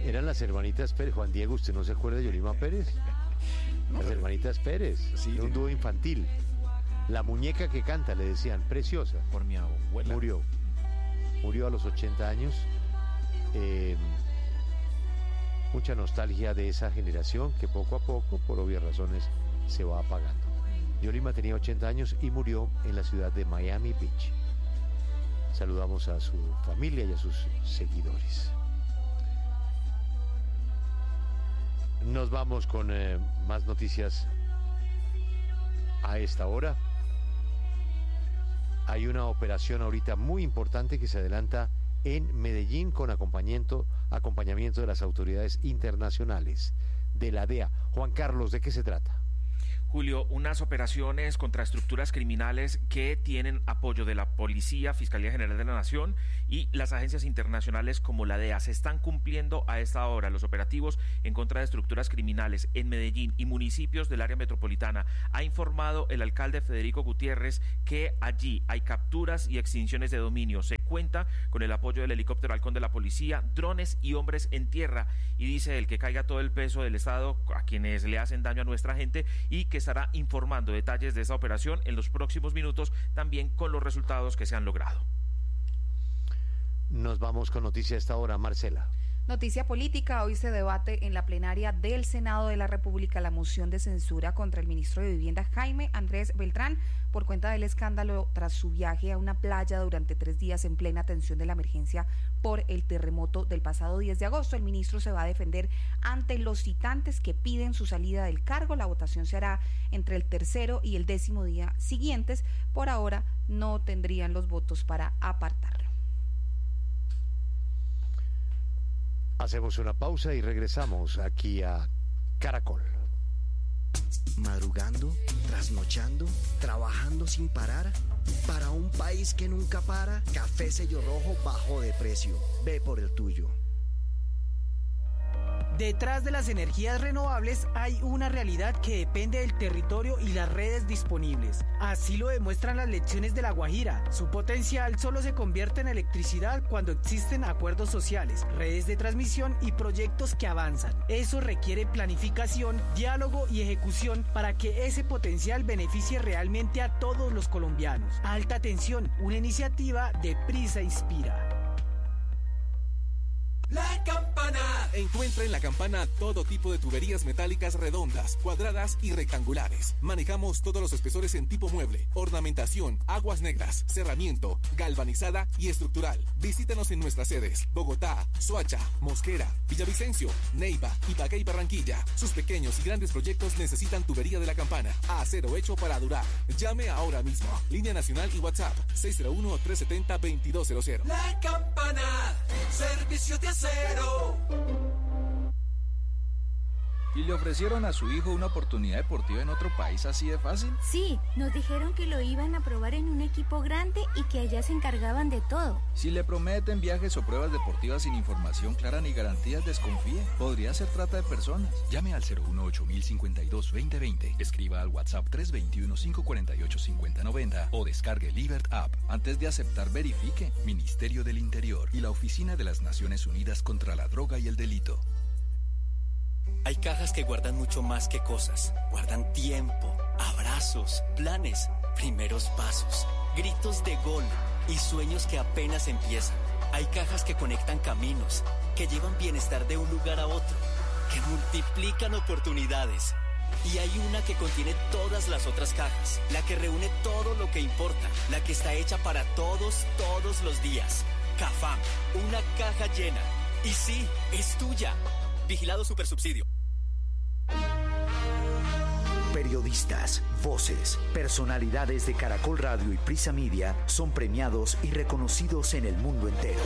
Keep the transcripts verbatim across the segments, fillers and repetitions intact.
Eran las hermanitas Pérez. Juan Diego, ¿usted no se acuerda de Yolima Pérez? No, las hermanitas Pérez. Sí, Era un dúo infantil. La muñeca que canta, le decían, preciosa. Por mi abuela. Murió. Murió a los ochenta años. Eh, mucha nostalgia de esa generación que poco a poco, por obvias razones, se va apagando. Yolima tenía ochenta años y murió en la ciudad de Miami Beach. Saludamos a su familia y a sus seguidores. Nos vamos con eh, más noticias a esta hora. Hay una operación ahorita muy importante que se adelanta en Medellín con acompañamiento, acompañamiento de las autoridades internacionales de la D E A. Juan Carlos, ¿de qué se trata? Julio, unas operaciones contra estructuras criminales que tienen apoyo de la Policía, Fiscalía General de la Nación y las agencias internacionales como la D E A. Se están cumpliendo a esta hora los operativos en contra de estructuras criminales en Medellín y municipios del área metropolitana. Ha informado el alcalde Federico Gutiérrez que allí hay capturas y extinciones de dominio. Se cuenta con el apoyo del helicóptero Halcón de la Policía, drones y hombres en tierra. Y dice él que caiga todo el peso del Estado a quienes le hacen daño a nuestra gente y que estará informando detalles de esa operación en los próximos minutos, también con los resultados que se han logrado. Nos vamos con noticia a esta hora, Marcela. Noticia política. Hoy se debate en la plenaria del Senado de la República la moción de censura contra el ministro de Vivienda Jaime Andrés Beltrán por cuenta del escándalo tras su viaje a una playa durante tres días en plena atención de la emergencia por el terremoto del pasado diez de agosto. El ministro se va a defender ante los citantes que piden su salida del cargo. La votación se hará entre el tercero y el décimo día siguientes. Por ahora no tendrían los votos para apartarlo. Hacemos una pausa y regresamos aquí a Caracol. Madrugando, trasnochando, trabajando sin parar. Para un país que nunca para, Café Sello Rojo bajó de precio. Ve por el tuyo. Detrás de las energías renovables hay una realidad que depende del territorio y las redes disponibles. Así lo demuestran las lecciones de La Guajira. Su potencial solo se convierte en electricidad cuando existen acuerdos sociales, redes de transmisión y proyectos que avanzan. Eso requiere planificación, diálogo y ejecución para que ese potencial beneficie realmente a todos los colombianos. Alta Tensión, una iniciativa de Prisa Inspira. La Campana. Encuentra en La Campana todo tipo de tuberías metálicas redondas, cuadradas y rectangulares. Manejamos todos los espesores en tipo mueble, ornamentación, aguas negras, cerramiento, galvanizada y estructural. Visítanos en nuestras sedes: Bogotá, Soacha, Mosquera, Villavicencio, Neiva, Ibagué y Barranquilla. Sus pequeños y grandes proyectos necesitan tubería de La Campana. Acero hecho para durar. Llame ahora mismo. Línea nacional y WhatsApp seis cero uno, tres siete cero, dos dos cero cero. La Campana. Servicio de acero. ¿Y le ofrecieron a su hijo una oportunidad deportiva en otro país así de fácil? Sí, nos dijeron que lo iban a probar en un equipo grande y que allá se encargaban de todo. Si le prometen viajes o pruebas deportivas sin información clara ni garantías, desconfíe. Podría ser trata de personas. Llame al cero uno ocho mil cincuenta y dos veinte veinte. Escriba al WhatsApp tres dos uno, cinco cuatro ocho, cinco cero nueve cero o descargue Libert App. Antes de aceptar, verifique. Ministerio del Interior y la Oficina de las Naciones Unidas contra la Droga y el Delito. Hay cajas que guardan mucho más que cosas. Guardan tiempo, abrazos, planes, primeros pasos, gritos de gol y sueños que apenas empiezan. Hay cajas que conectan caminos, que llevan bienestar de un lugar a otro, que multiplican oportunidades. Y hay una que contiene todas las otras cajas, la que reúne todo lo que importa, la que está hecha para todos, todos los días. Cafam, una caja llena. Y sí, es tuya. Vigilado Supersubsidio. Periodistas, voces, personalidades de Caracol Radio y Prisa Media son premiados y reconocidos en el mundo entero.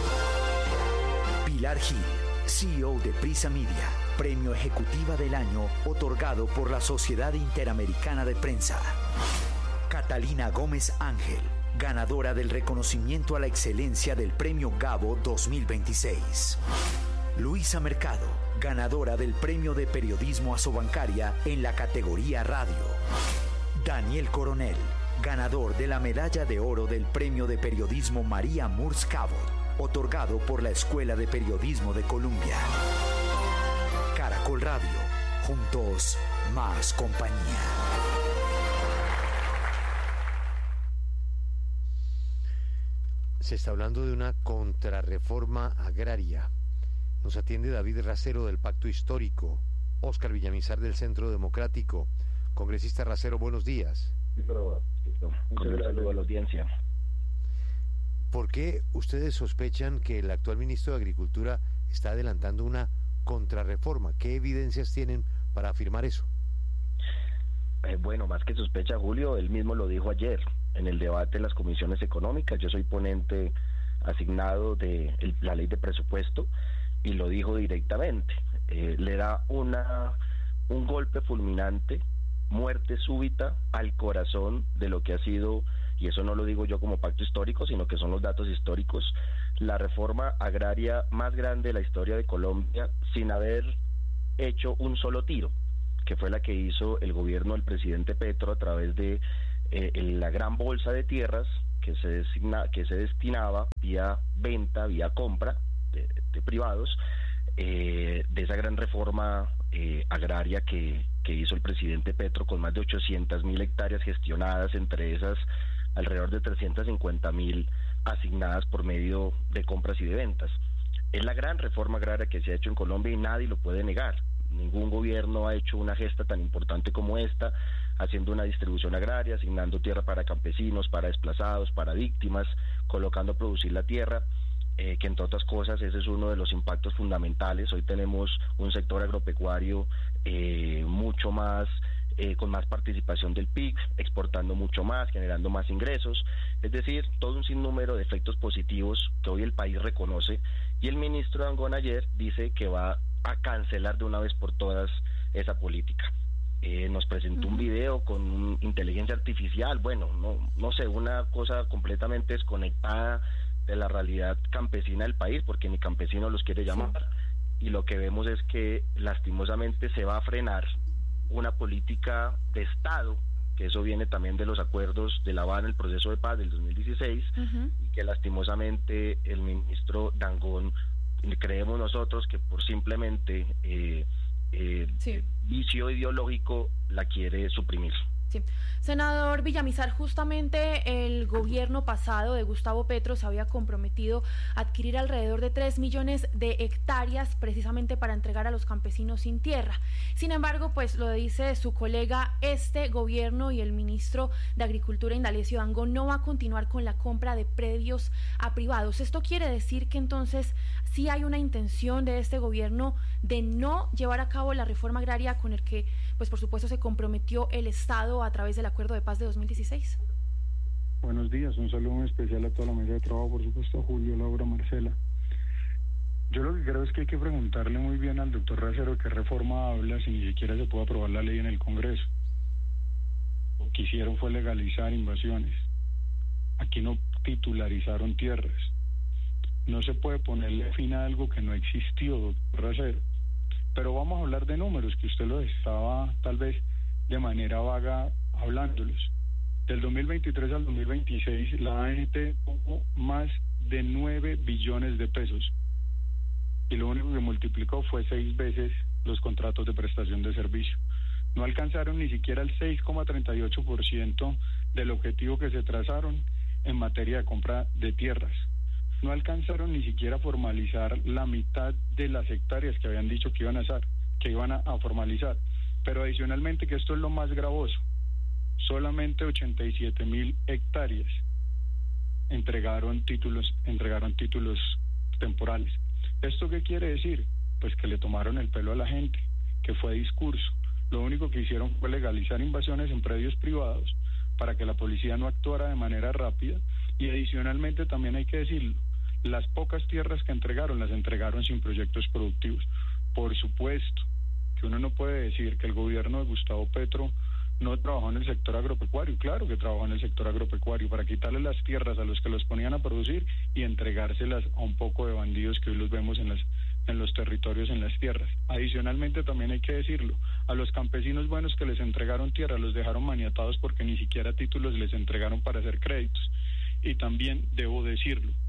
Pilar Gil, C E O de Prisa Media, Premio Ejecutiva del Año otorgado por la Sociedad Interamericana de Prensa. Catalina Gómez Ángel, ganadora del reconocimiento a la excelencia del Premio Gabo dos mil veintiséis. Luisa Mercado, ganadora del Premio de Periodismo Asobancaria en la categoría Radio. Daniel Coronel, ganador de la Medalla de Oro del Premio de Periodismo María Murs Cabot. otorgado por la Escuela de Periodismo de Colombia. Caracol Radio, juntos, más compañía. Se está hablando de una contrarreforma agraria. Nos atiende David Racero del Pacto Histórico, Óscar Villamizar del Centro Democrático. Congresista Racero, buenos días. Muchas gracias a la audiencia. ¿Por qué ustedes sospechan que el actual ministro de Agricultura está adelantando una contrarreforma? ¿Qué evidencias tienen para afirmar eso? Eh, bueno, más que sospecha, Julio, él mismo lo dijo ayer en el debate de las comisiones económicas. Yo soy ponente asignado de el, la ley de presupuesto y lo dijo directamente. Eh, le da una un golpe fulminante, muerte súbita al corazón de lo que ha sido, y eso no lo digo yo como pacto histórico, sino que son los datos históricos, la reforma agraria más grande de la historia de Colombia sin haber hecho un solo tiro, que fue la que hizo el gobierno del presidente Petro a través de eh, la gran bolsa de tierras que se designa, que se destinaba vía venta, vía compra de, de privados, eh, de esa gran reforma eh, agraria que, que hizo el presidente Petro, con más de ochocientas mil hectáreas gestionadas, entre esas alrededor de trescientas cincuenta mil asignadas por medio de compras y de ventas. Es la gran reforma agraria que se ha hecho en Colombia y nadie lo puede negar. Ningún gobierno ha hecho una gesta tan importante como esta, haciendo una distribución agraria, asignando tierra para campesinos, para desplazados, para víctimas, colocando a producir la tierra, eh, que entre otras cosas ese es uno de los impactos fundamentales. Hoy tenemos un sector agropecuario eh, mucho más, eh, con más participación del P I B, exportando mucho más, generando más ingresos, es decir, todo un sinnúmero de efectos positivos que hoy el país reconoce, y el ministro Dangond ayer dice que va a cancelar de una vez por todas esa política. Eh, nos presentó un video con un, inteligencia artificial, bueno, no, no sé, una cosa completamente desconectada de la realidad campesina del país, porque ni campesinos los quiere llamar, sí. Y lo que vemos es que lastimosamente se va a frenar una política de Estado, que eso viene también de los acuerdos de La Habana, el proceso de paz del dos mil dieciséis, uh-huh. Y que lastimosamente el ministro Dangond, creemos nosotros que por simplemente eh, eh, sí. vicio ideológico la quiere suprimir. Sí. Senador Villamizar, justamente el gobierno pasado de Gustavo Petro se había comprometido a adquirir alrededor de tres millones de hectáreas precisamente para entregar a los campesinos sin tierra. Sin embargo, pues lo dice su colega, este gobierno y el ministro de Agricultura, Indalecio Dangond, no va a continuar con la compra de predios a privados. Esto quiere decir que entonces sí hay una intención de este gobierno de no llevar a cabo la reforma agraria con el que, pues por supuesto, se comprometió el Estado a través del Acuerdo de Paz de dos mil dieciséis. Buenos días, un saludo muy especial a toda la mesa de trabajo, por supuesto a Julio, Laura, Marcela. Yo lo que creo es que hay que preguntarle muy bien al doctor Racero qué reforma habla si ni siquiera se puede aprobar la ley en el Congreso. Lo que hicieron fue legalizar invasiones. Aquí no titularizaron tierras. No se puede ponerle fin a algo que no existió, doctor Racero. Pero vamos a hablar de números, que usted lo estaba tal vez de manera vaga hablándolos. Del dos mil veintitrés al dos mil veintiséis, la A N T tuvo más de nueve billones de pesos. Y lo único que multiplicó fue seis veces los contratos de prestación de servicio. No alcanzaron ni siquiera el seis coma treinta y ocho por ciento del objetivo que se trazaron en materia de compra de tierras. No alcanzaron ni siquiera a formalizar la mitad de las hectáreas que habían dicho que iban a hacer, que iban a, a formalizar. Pero adicionalmente, que esto es lo más gravoso, solamente ochenta y siete mil hectáreas entregaron títulos, entregaron títulos temporales. ¿Esto qué quiere decir? Pues que le tomaron el pelo a la gente, que fue discurso. Lo único que hicieron fue legalizar invasiones en predios privados para que la policía no actuara de manera rápida, y adicionalmente también hay que decirlo, las pocas tierras que entregaron, las entregaron sin proyectos productivos. Por supuesto que uno no puede decir que el gobierno de Gustavo Petro no trabajó en el sector agropecuario. Claro que trabajó en el sector agropecuario para quitarle las tierras a los que los ponían a producir y entregárselas a un poco de bandidos que hoy los vemos en las en los territorios, en las tierras. Adicionalmente también hay que decirlo, a los campesinos buenos que les entregaron tierra los dejaron maniatados porque ni siquiera títulos les entregaron para hacer créditos. Y también debo decirlo,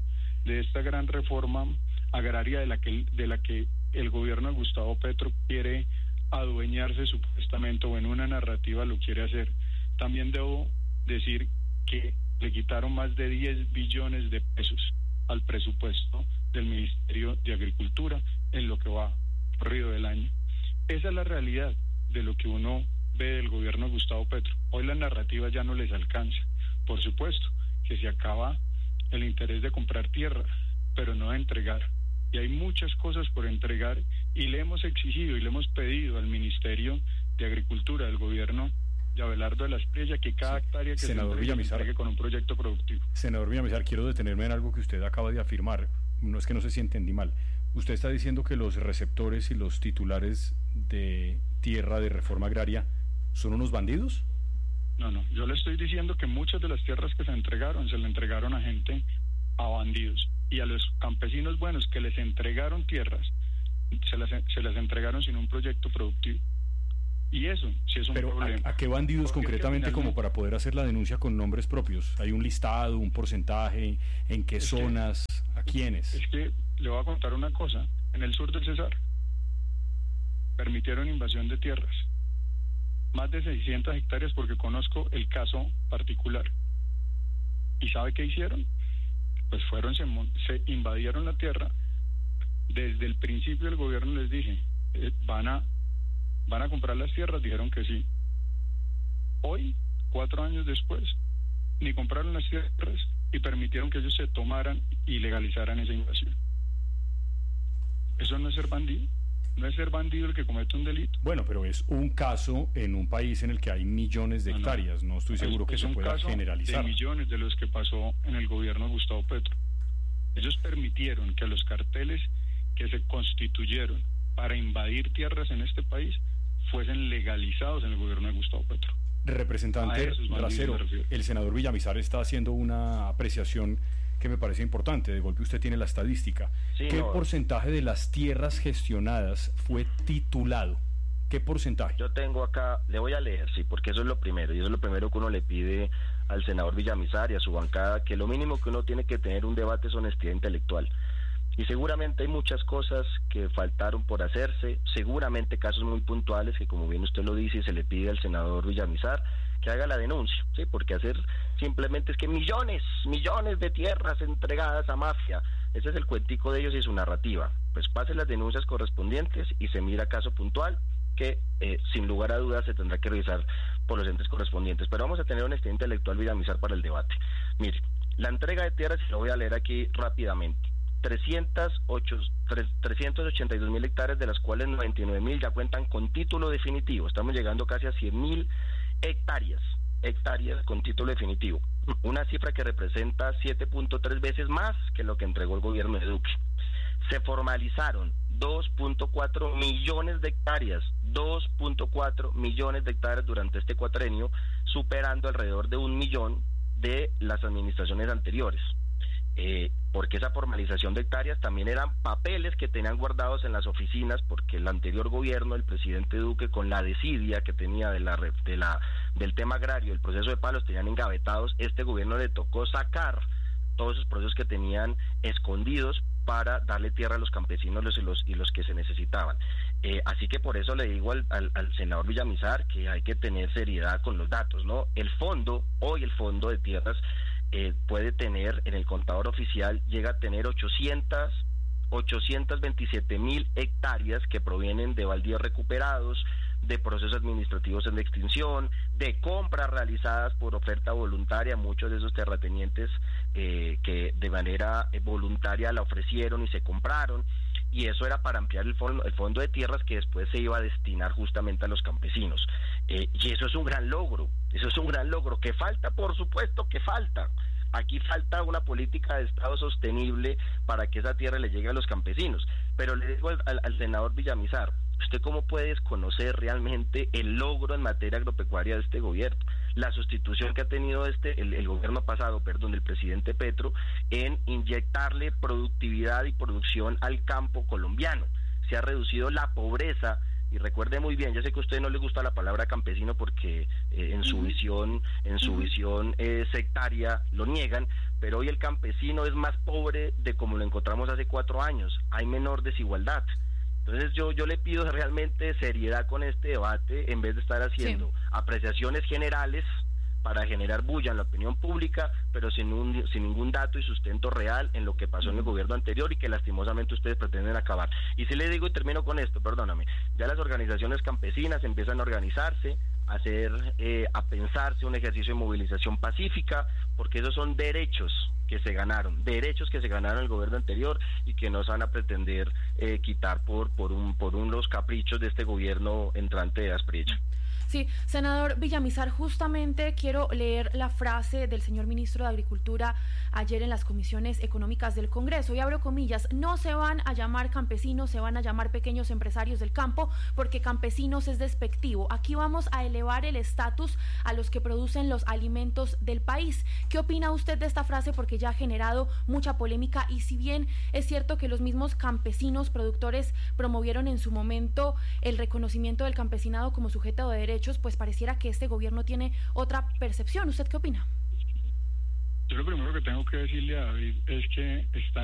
de esta gran reforma agraria de la que, de la que el gobierno de Gustavo Petro quiere adueñarse supuestamente, o en una narrativa lo quiere hacer. También debo decir que le quitaron más de diez billones de pesos al presupuesto del Ministerio de Agricultura en lo que va corrido del año. Esa es la realidad de lo que uno ve del gobierno de Gustavo Petro. Hoy la narrativa ya no les alcanza. Por supuesto que se acaba el interés de comprar tierra, pero no de entregar. Y hay muchas cosas por entregar, y le hemos exigido y le hemos pedido al Ministerio de Agricultura del gobierno de Abelardo de la Espriella que cada hectárea que Senador se entregue, se entregue con un proyecto productivo. Senador Villamizar, quiero detenerme en algo que usted acaba de afirmar. No es que no sé si entendí mal. Usted está diciendo que los receptores y los titulares de tierra de reforma agraria son unos bandidos. No, no, yo le estoy diciendo que muchas de las tierras que se entregaron, se le entregaron a gente, a bandidos, y a los campesinos buenos que les entregaron tierras, se las, se las entregaron sin un proyecto productivo. Y eso sí es un Pero problema. ¿a, a qué bandidos Porque concretamente, finalmente, como para poder hacer la denuncia con nombres propios? ¿Hay un listado, un porcentaje? ¿En qué es zonas? Que, ¿A quiénes? Es que le voy a contar una cosa. En el sur del Cesar permitieron invasión de tierras, más de seiscientas hectáreas, porque conozco el caso particular. ¿Y sabe qué hicieron? Pues fueron, se, se invadieron la tierra. Desde el principio del gobierno les dije, eh, van a van a comprar las tierras, dijeron que sí. Hoy, cuatro años después, ni compraron las tierras y permitieron que ellos se tomaran y legalizaran esa invasión. ¿Eso no es ser bandido? ¿No es ser bandido el que comete un delito? Bueno, pero es un caso en un país en el que hay millones de hectáreas. No, no estoy seguro es, que es se pueda generalizar. De millones de los que pasó en el gobierno de Gustavo Petro. Ellos permitieron que los carteles que se constituyeron para invadir tierras en este país fuesen legalizados en el gobierno de Gustavo Petro. Representante Racero, el senador Villamizar está haciendo una apreciación que me parece importante. De golpe usted tiene la estadística. Sí, ¿Qué no. porcentaje de las tierras gestionadas fue titulado? ¿Qué porcentaje? Yo tengo acá, le voy a leer, sí, porque eso es lo primero, y eso es lo primero que uno le pide al senador Villamizar y a su bancada, que lo mínimo que uno tiene que tener un debate es honestidad intelectual. Y seguramente hay muchas cosas que faltaron por hacerse, seguramente casos muy puntuales que, como bien usted lo dice, se le pide al senador Villamizar que haga la denuncia, sí, porque hacer simplemente es que millones, millones de tierras entregadas a mafia, ese es el cuentico de ellos y su narrativa. Pues pase las denuncias correspondientes y se mira caso puntual que eh, sin lugar a dudas se tendrá que revisar por los entes correspondientes. Pero vamos a tener honestidad intelectual, Villamizar, para el debate. Mire, la entrega de tierras, y lo voy a leer aquí rápidamente, trescientos ochenta y dos mil hectáreas, de las cuales noventa y nueve mil ya cuentan con título definitivo. Estamos llegando casi a cien mil hectáreas, hectáreas con título definitivo. Una cifra que representa siete punto tres veces más que lo que entregó el gobierno de Duque. Se formalizaron dos punto cuatro millones de hectáreas, dos punto cuatro millones de hectáreas durante este cuatrenio, superando alrededor de un millón de las administraciones anteriores. Eh, porque esa formalización de hectáreas también eran papeles que tenían guardados en las oficinas, porque el anterior gobierno, el presidente Duque, con la desidia que tenía de la, de la del tema agrario, el proceso de paz, los tenían engavetados. Este gobierno le tocó sacar todos esos procesos que tenían escondidos para darle tierra a los campesinos los, y, los, y los que se necesitaban. Eh, así que por eso le digo al, al, al senador Villamizar que hay que tener seriedad con los datos, ¿no? El fondo, hoy el fondo de tierras eh, puede tener, en el contador oficial, llega a tener ochocientos veintisiete mil hectáreas que provienen de baldíos recuperados, de procesos administrativos en extinción, de compras realizadas por oferta voluntaria, muchos de esos terratenientes eh, que de manera voluntaria la ofrecieron y se compraron, y eso era para ampliar el fondo, el fondo de tierras que después se iba a destinar justamente a los campesinos. Eh, y eso es un gran logro, eso es un gran logro. ¿Que falta? Por supuesto que falta. Aquí falta una política de Estado sostenible para que esa tierra le llegue a los campesinos. Pero le digo al, al, al senador Villamizar, ¿usted cómo puede desconocer realmente el logro en materia agropecuaria de este gobierno? La sustitución que ha tenido este el, el gobierno pasado, perdón, del presidente Petro, en inyectarle productividad y producción al campo colombiano. Se ha reducido la pobreza y recuerde muy bien, yo sé que a usted no le gusta la palabra campesino porque eh, en su uh-huh. visión, en su uh-huh. visión eh, sectaria lo niegan, pero hoy el campesino es más pobre de como lo encontramos hace cuatro años, hay menor desigualdad. Entonces yo yo le pido realmente seriedad con este debate en vez de estar haciendo sí. apreciaciones generales para generar bulla en la opinión pública, pero sin un, sin ningún dato y sustento real en lo que pasó en el gobierno anterior y que lastimosamente ustedes pretenden acabar. Y si le digo y termino con esto, perdóname, ya las organizaciones campesinas empiezan a organizarse, a hacer, eh, a pensarse un ejercicio de movilización pacífica, porque esos son derechos que se ganaron, derechos que se ganaron el gobierno anterior y que no se van a pretender eh, quitar por por un por unos caprichos de este gobierno entrante de Asprilla. Sí, senador Villamizar, justamente quiero leer la frase del señor ministro de Agricultura ayer en las comisiones económicas del Congreso, y abro comillas: no se van a llamar campesinos, se van a llamar pequeños empresarios del campo, porque campesinos es despectivo. Aquí vamos a elevar el estatus a los que producen los alimentos del país. ¿Qué opina usted de esta frase? Porque ya ha generado mucha polémica, y si bien es cierto que los mismos campesinos productores promovieron en su momento el reconocimiento del campesinado como sujeto de derechos, pues pareciera que este gobierno tiene otra percepción. ¿Usted qué opina? Yo lo primero que tengo que decirle a David es que están